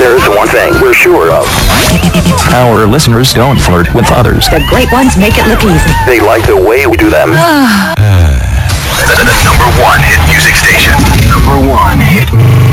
There's one thing we're sure of. Our listeners don't flirt with others. The great ones make it look easy. They like the way we do them. The number one hit music station. Number one hit